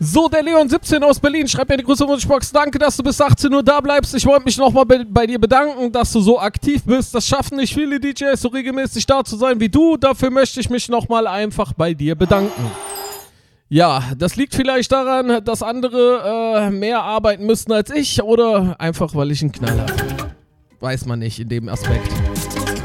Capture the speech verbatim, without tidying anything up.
So, der Leon siebzehn aus Berlin schreibt mir die große Wunschbox. Danke, dass du bis achtzehn Uhr da bleibst. Ich wollte mich nochmal bei, bei dir bedanken, dass du so aktiv bist. Das schaffen nicht viele D Js, so regelmäßig da zu sein wie du. Dafür möchte ich mich nochmal einfach bei dir bedanken. Ja, das liegt vielleicht daran, dass andere äh, mehr arbeiten müssten als ich oder einfach, weil ich einen Knall habe. Weiß man nicht in dem Aspekt.